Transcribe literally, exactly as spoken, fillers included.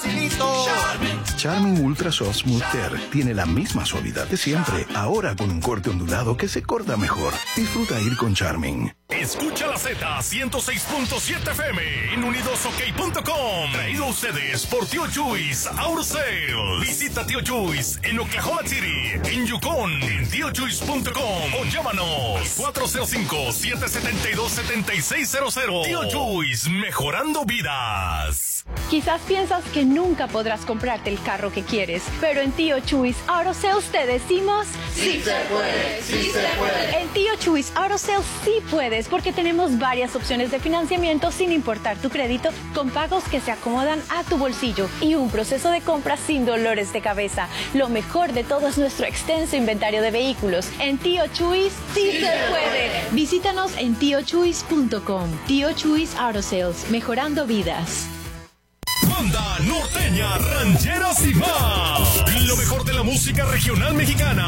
facilito. Charmin. Charmin Ultra Soft Smooth Tear tiene la misma suavidad de siempre, ahora con un corte ondulado que se corta mejor. Disfruta ir con Charmin. Escucha la Z ciento seis punto siete F M en unidos ok punto com. Traído a ustedes por Tío Chuys Auto Sales. Visita Tío Chuys en Oklahoma City, en Yukon, en tío chuys punto com o llámanos cuatro cero cinco, siete siete dos, siete seis cero cero. Tío Chuys, mejorando vidas. Quizás piensas que nunca podrás comprarte el carro que quieres, pero en Tío Chuys Auto Sales te decimos ¡sí se puede! ¡Sí se puede! En Tío Chuys Auto Sales sí puedes, porque tenemos varias opciones de financiamiento sin importar tu crédito, con pagos que se acomodan a tu bolsillo y un proceso de compra sin dolores de cabeza. Lo mejor de todo es nuestro extenso inventario de vehículos. En Tío Chuys sí, sí se puede. puede. Visítanos en tío chuys punto com. Tío Chuys Auto Sales, mejorando vidas. Banda norteña, rancheras y más. Lo mejor de la música regional mexicana.